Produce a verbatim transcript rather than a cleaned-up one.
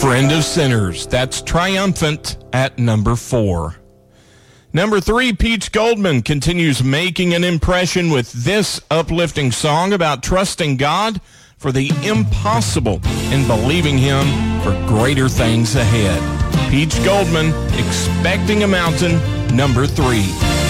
Friend of Sinners. That's triumphant at number four. Number three, Peach Goldman continues making an impression with this uplifting song about trusting God for the impossible and believing Him for greater things ahead. Peach Goldman, Expecting a Mountain, number three.